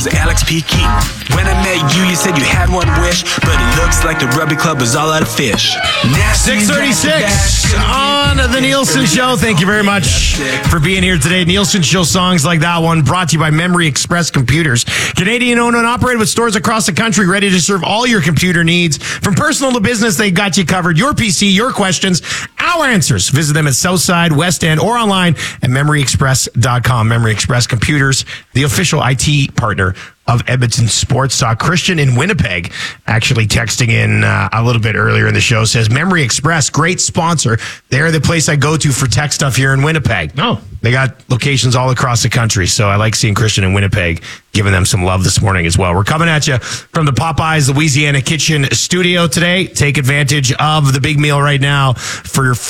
Alex P. Keaton. When I met you, you said you had one wish, but it looks like the rugby club was all out of fish. 6:36 on the Nielsen Show. Thank you very much for being here today. Nielsen Show songs like that one brought to you by Memory Express Computers. Canadian owned and operated with stores across the country, ready to serve all your computer needs. From personal to business, they got you covered. Your PC, your questions, our answers. Visit them at Southside, West End, or online at MemoryExpress.com. Memory Express Computers, the official IT partner of Edmonton Sports Talk. Christian in Winnipeg actually texting in a little bit earlier in the show says, Memory Express, great sponsor. They're the place I go to for tech stuff here in Winnipeg. Oh. They got locations all across the country, so I like seeing Christian in Winnipeg giving them some love this morning as well. We're coming at you from the Popeyes Louisiana Kitchen studio today. Take advantage of the big meal right now for your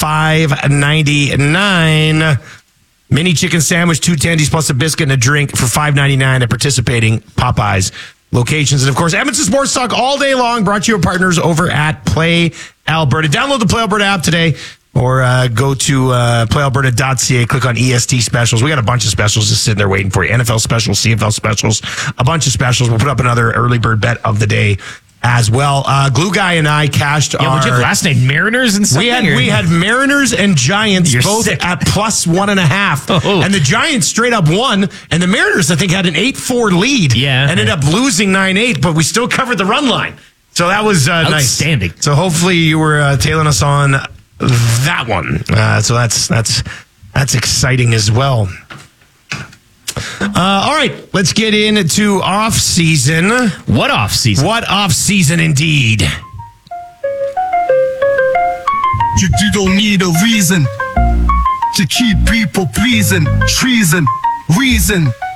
$5.99 mini chicken sandwich, 2 tendies plus a biscuit and a drink for $5.99 at participating Popeyes locations. And of course, Edmonton Sports Talk all day long, brought to you by partners over at Play Alberta. Download the Play Alberta app today, or go to playalberta.ca, click on EST specials. We got a bunch of specials just sitting there waiting for you. NFL specials, CFL specials, a bunch of specials. We'll put up another early bird bet of the day as well. Glue Guy and I cashed our... What'd you have last night? Mariners and something? We had Mariners and Giants both sick. at plus 1.5. Oh. And the Giants straight up won. And the Mariners, I think, had an 8-4 lead. Yeah. Ended up losing 9-8, but we still covered the run line. So that was nice. Outstanding. So hopefully you were tailing us on that one. So that's exciting as well. All right, let's get into off season. What off season? What off season indeed? You don't need a reason to keep people pleasing. Treason, reason.